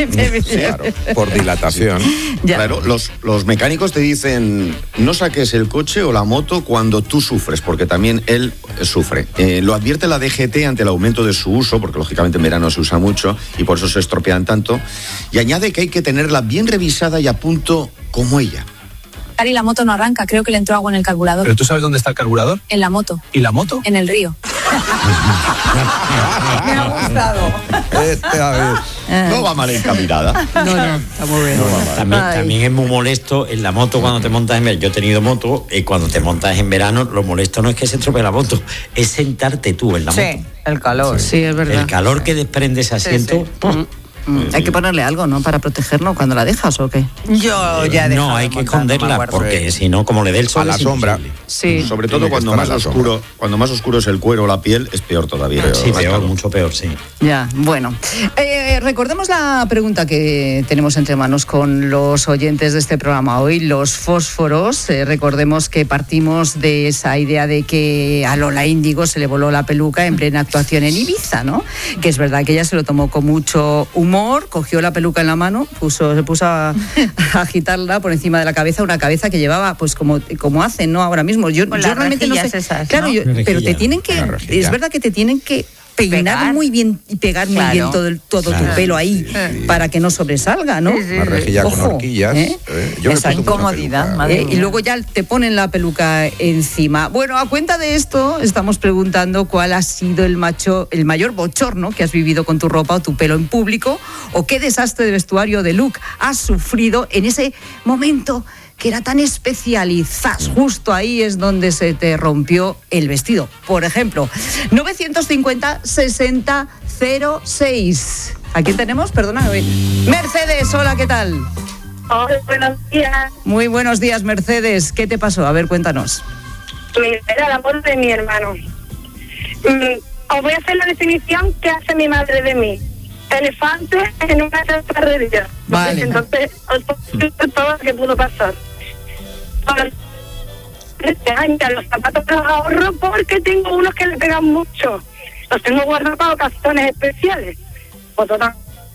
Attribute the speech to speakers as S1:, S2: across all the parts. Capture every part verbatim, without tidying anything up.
S1: Claro, por dilatación.
S2: Claro, los, los mecánicos te dicen, no saques el coche o la moto cuando tú sufres, porque también él sufre. Eh, lo advierte la D G T ante el aumento de su uso, porque lógicamente en verano se usa mucho y por eso se estropean tanto, y añade que hay que tenerla bien revisada y a punto como ella.
S3: Y la moto no arranca, creo que le entró agua en el carburador.
S4: ¿Pero tú sabes dónde está el carburador?
S3: En la moto.
S4: ¿Y la moto?
S3: En el río.
S5: Me ha gustado.
S2: Este, a ver, no va mal encaminada.
S5: No, no, está muy bien.
S2: No va mal.
S6: También, también es muy molesto en la moto cuando te montas en verano. Yo he tenido moto y cuando te montas en verano, lo molesto no es que se estropee la moto, es sentarte tú en la
S5: Sí,
S6: moto.
S5: el calor.
S7: Sí, es verdad.
S6: El calor que desprende ese asiento.
S5: Sí, sí.
S6: ¡pum!
S7: Mm, hay que ponerle algo, ¿no? Para protegerlo cuando la dejas, ¿o qué?
S5: Yo ya he dejado
S6: No, hay
S5: de
S6: que
S5: montar, no me
S6: esconderla
S5: acuerdo.
S6: porque si no, como le dé el sol
S1: A la
S6: es
S1: sombra.
S6: imposible.
S7: Sí.
S2: Sobre todo
S1: Tiene que
S2: cuando
S1: estar
S2: más
S1: a la
S2: oscuro, cuando más oscuro es el cuero o la piel, es peor todavía.
S6: Sí, peor, mucho peor, sí.
S7: Ya, bueno. Eh, recordemos la pregunta que tenemos entre manos con los oyentes de este programa hoy, los fósforos. Eh, recordemos que partimos de esa idea de que a Lola Índigo se le voló la peluca en plena actuación en Ibiza, ¿no? Que es verdad que ella se lo tomó con mucho humor, cogió la peluca en la mano, puso, se puso a, a agitarla por encima de la cabeza, una cabeza que llevaba, pues como, como hacen, ¿no? Ahora mismo. Yo,
S5: Con
S7: yo
S5: las
S7: realmente no sé.
S5: rejillas esas,
S7: claro,
S5: ¿no?
S7: yo- pero te
S6: Rejilla.
S7: tienen que,
S1: Una rejilla.
S7: es verdad que te tienen que peinar
S5: Pegar.
S7: muy bien y pegar muy
S5: Claro.
S7: bien todo, el, todo
S6: Claro.
S7: tu pelo ahí
S5: Sí.
S7: para que no sobresalga, ¿no?
S5: Sí, sí,
S1: Una rejilla con
S7: Ojo,
S1: horquillas.
S7: ¿eh?
S1: ¿eh? Yo me he
S7: Esa
S1: puesto una
S5: incomodidad,
S1: peluca.
S5: madre
S7: Eh, y luego ya te ponen la peluca encima. Bueno, a cuenta de esto, estamos preguntando cuál ha sido el, macho, el mayor bochorno que has vivido con tu ropa o tu pelo en público, o qué desastre de vestuario de look has sufrido en ese momento que era tan especial y ¡zas! Justo ahí es donde se te rompió el vestido. Por ejemplo, novecientos cincuenta sesenta cero seis. ¿A quién tenemos? Perdona. Mercedes, hola, ¿qué tal?
S8: Hola, buenos días.
S7: Muy buenos días, Mercedes. ¿Qué te pasó? A ver, cuéntanos.
S8: Mira, era el amor de mi hermano. Mm, os voy a hacer la definición que hace mi madre de mí. Elefante en una chatarrería.
S7: Vale.
S8: Entonces, os puedo decir todo lo que pudo pasar. Ahora, este año los zapatos los ahorro porque tengo unos que le pegan mucho. Los tengo guardados para ocasiones especiales. Pues total.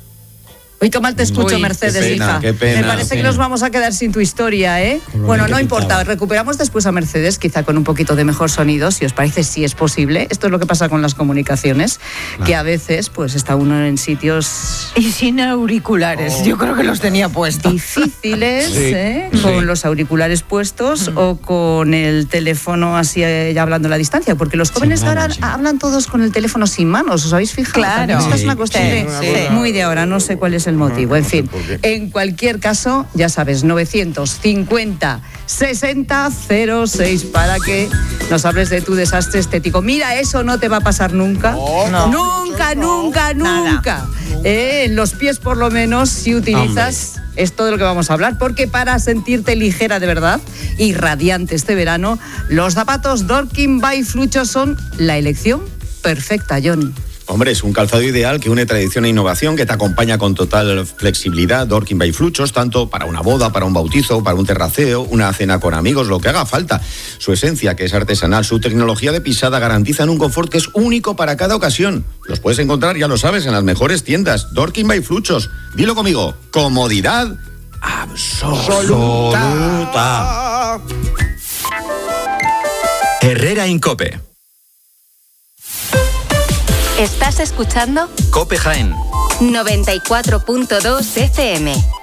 S7: Uy, qué mal te escucho,
S5: Uy,
S7: Mercedes,
S2: qué pena,
S7: hija.
S2: qué pena,
S7: Me parece
S2: qué
S7: que
S2: pena.
S7: nos vamos a quedar sin tu historia, ¿eh?
S6: Con lo
S7: Bueno,
S6: bien
S7: no
S6: que
S7: importa.
S6: pintaba.
S7: Recuperamos después a Mercedes, quizá con un poquito de mejor sonido, si os parece, si es posible. Esto es lo que pasa con las comunicaciones, que a veces pues está uno en sitios
S5: Y sin auriculares. Yo creo que los tenía puestos.
S7: difíciles,
S1: Sí,
S7: ¿eh?
S1: sí.
S7: Con los auriculares puestos o con el teléfono así eh, ya hablando a la distancia, porque los jóvenes
S6: mano,
S7: ahora
S6: sí.
S7: hablan todos con el teléfono sin manos, ¿os habéis fijado?
S5: Claro.
S7: También esta es una
S6: Sí,
S7: costumbre
S5: sí, sí.
S7: muy de ahora, no sé cuál es el motivo, en
S1: no sé
S7: fin.
S1: por qué.
S7: En cualquier caso, ya sabes, novecientos cincuenta sesenta cero seis para que nos hables de tu desastre estético. Mira, eso no te va a pasar nunca.
S5: No.
S7: Nunca, nunca,
S5: Nada.
S7: nunca. Eh, en los pies, por lo menos, si utilizas esto de lo que vamos a hablar, porque para sentirte ligera de verdad y radiante este verano, los zapatos Dorking by Flucho son la elección perfecta, John.
S2: Hombre, es un calzado ideal que une tradición e innovación, que te acompaña con total flexibilidad. Dorking by Fluchos, tanto para una boda, para un bautizo, para un terraceo, una cena con amigos, lo que haga falta. Su esencia, que es artesanal, su tecnología de pisada garantizan un confort que es único para cada ocasión. Los puedes encontrar, ya lo sabes, en las mejores tiendas. Dorking by Fluchos. Dilo conmigo, comodidad absoluta.
S6: Absoluta.
S9: Herrera Incope.
S10: Estás escuchando
S9: Cope Jaén.
S10: noventa y cuatro punto dos F M.